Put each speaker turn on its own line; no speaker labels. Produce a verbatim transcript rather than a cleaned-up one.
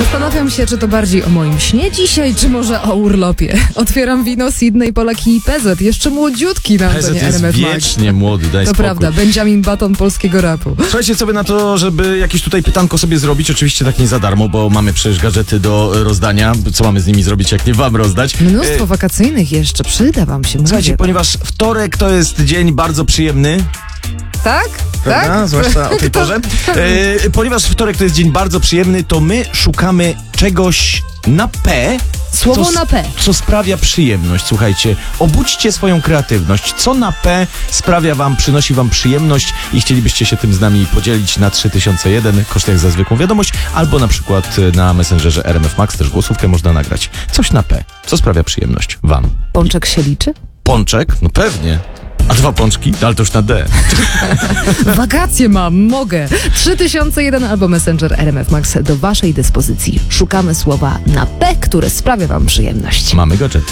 Zastanawiam się, czy to bardziej o moim śnie dzisiaj, czy może o urlopie. Otwieram wino Sydney, Polaki i P Z. Jeszcze młodziutki na
P Z
antenie
jest
R M F Max.
wiecznie młody, daj
To
spokój.
prawda, Benjamin Button polskiego rapu.
Słuchajcie sobie na to, żeby jakieś tutaj pytanko sobie zrobić. Oczywiście tak nie za darmo, bo mamy przecież gadżety do rozdania. Co mamy z nimi zrobić, jak nie wam rozdać?
Mnóstwo wakacyjnych jeszcze, przyda wam się.
Słuchajcie,
mówię.
ponieważ wtorek to jest dzień bardzo przyjemny.
Tak?
Prawda?
Tak?
Zwłaszcza o tej
To-
porze. E, ponieważ wtorek to jest dzień bardzo przyjemny, to my szukamy czegoś na P.
Słowo
co,
na P.
Co sprawia przyjemność. Słuchajcie, obudźcie swoją kreatywność. Co na P sprawia wam, przynosi wam przyjemność i chcielibyście się tym z nami podzielić na trzy tysiące jeden, koszt jak za zwykłą wiadomość, albo na przykład na Messengerze R M F Max, też głosówkę można nagrać. Coś na P. Co sprawia przyjemność wam?
Pączek się liczy?
Pączek? No pewnie. A dwa pączki? No, ale to już na D.
Wakacje mam, mogę. trzy tysiące jeden albo Messenger R M F Max do waszej dyspozycji. Szukamy słowa na P, które sprawia wam przyjemność.
Mamy gadżet.